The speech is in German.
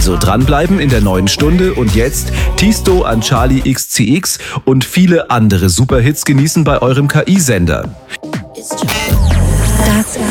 Also dranbleiben in der neuen Stunde und jetzt Tisto an Charlie XCX und viele andere Superhits genießen bei eurem KI-Sender.